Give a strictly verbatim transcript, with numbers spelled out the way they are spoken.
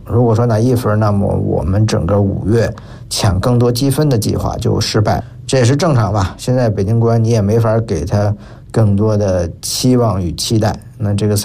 如果说拿一分，那么我们整个五月抢更多积分的计划就失败，这也是正常吧。现在北京国安你也没法给他更多的期望与期待，那这个赛